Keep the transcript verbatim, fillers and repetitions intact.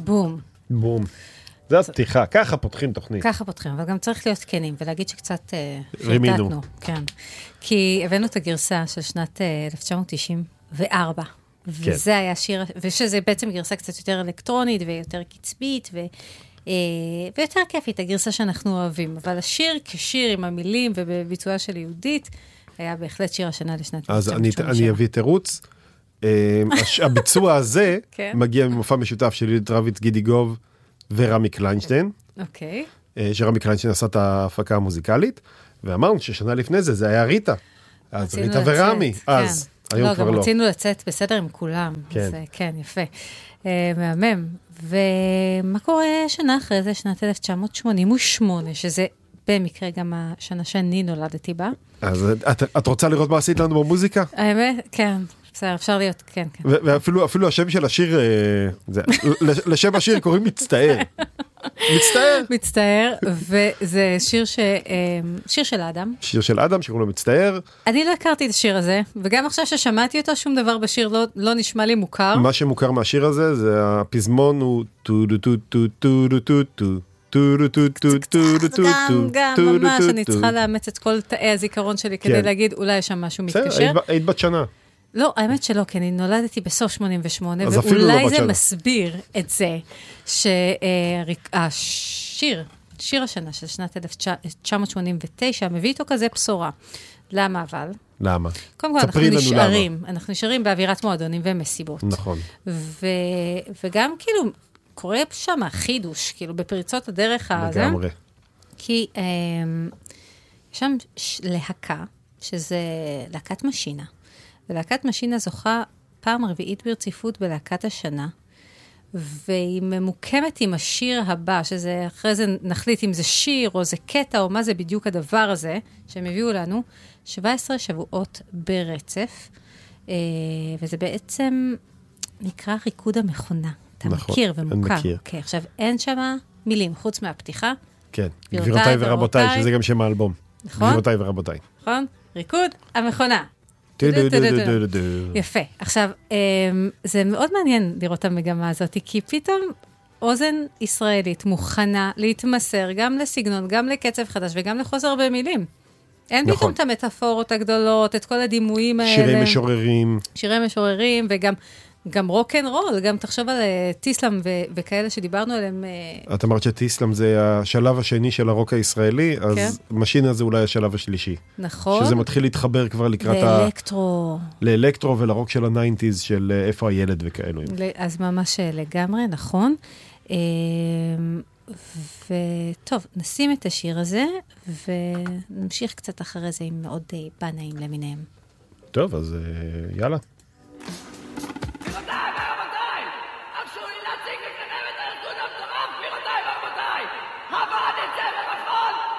בום. בום. זה הפתיחה, ככה פותחים תוכנית. ככה פותחים, אבל גם צריך להיות כנים, ולהגיד שקצת רימינו. חיטטנו. כן. כי הבאנו את הגרסה של שנת אלף תשע מאות תשעים וארבע, וזה היה שיר, ושזה בעצם גרסה קצת יותר אלקטרונית, ויותר קצבית, ו... ויותר כיפית, הגרסה שאנחנו אוהבים. אבל השיר כשיר עם המילים ובביצועה של יהודית, היה בהחלט שיר השנה לשנת אלף תשע מאות שמונים ושבע. אז אני אביא תירוץ. הביצוע הזה מגיע ממופע משותף של יהודית רביץ, גידי גוב ורמי קליינשטיין. אוקיי. שרמי קליינשטיין עשה את ההפקה המוזיקלית, ואמרנו ששנה לפני זה, זה היה ריטה. אז ריטה ורמי, אז היום כבר לא. גם רצינו לצאת בסדר עם כולם. כן, יפה. מהמם. ומה קורה שנה אחרי זה, שנת אלף תשע מאות שמונים ושמונה, שזה במקרה גם השנה שאני נולדתי בה. אז את, את רוצה לראות מה עשית לנו במוזיקה? האמת, כן. בסדר, אפשר להיות, כן, כן. ואפילו, אפילו השם של השיר, זה, לשם השיר קוראים מצטער. מצטער. מצטער, וזה שיר ש... שיר של אדם. שיר של אדם, שקוראים לו מצטער. אני לא הכרתי את השיר הזה, וגם עכשיו ששמעתי אותו, שום דבר בשיר לא, לא נשמע לי מוכר. מה שמוכר מהשיר הזה, זה הפזמון הוא טו טו טו טו טו טו טו טו טו טו טו טו. גם, גם, ממש, אני צריכה לאמץ את כל תאי הזיכרון שלי, כדי להגיד, אולי יש שם משהו מתקשר. היית בת שנה. לא, האמת שלא, כי אני נולדתי בסוף שמונים ושמונה, ואולי זה מסביר את זה שהשיר, שיר השנה של שנת אלף תשע מאות שמונים ותשע, מביא איתו כזה בשורה. למה אבל? למה? קודם כל, אנחנו נשארים, אנחנו נשארים באווירת מועדונים ומסיבות. נכון. וגם כאילו, קורה שם חידוש, כאילו בפריצות הדרך הזה. לגמרי. כי יש שם להקה, שזה להקת משינה. ולהקת משינה זוכה פעם רביעית ברציפות בלהקת השנה, והיא ממוקמת עם השיר הבא, שזה אחרי זה נחליט אם זה שיר או זה קטע או מה זה בדיוק הדבר הזה, שהם הביאו לנו, שבע עשרה שבועות ברצף, וזה בעצם נקרא ריקוד המכונה. אתה נכון, מכיר ומוכר. אני מכיר. Okay, עכשיו, אין שם מילים חוץ מהפתיחה. כן, גבירותיי ורבותיי, שזה גם שם האלבום. נכון? גבירותיי ורבותיי. נכון? ריקוד המכונה. יפה. עכשיו, זה מאוד מעניין לראות את המגמה הזאת, כי פתאום אוזן ישראלית מוכנה להתמסר גם לסגנון, גם לקצב חדש וגם לחוזר במילים. אין פתאום את המטאפורות הגדולות, את כל הדימויים האלה. שירי משוררים. שירי משוררים, וגם גם רוק אנד רול, גם תחשוב על טיסלאם וכאלה שדיברנו עליהם. את אמרת שטיסלאם זה השלב השני של הרוק הישראלי, אז משינה זה אולי השלב השלישי. נכון. שזה מתחיל להתחבר כבר לקראת לאלקטרו. לאלקטרו ולרוק של הניינטיז של איפה הילד וכאלו. אז ממש לגמרי, נכון. וטוב, נשים את השיר הזה, ונמשיך קצת אחרי זה עם עוד בנאים למיניהם. טוב, אז יאללה.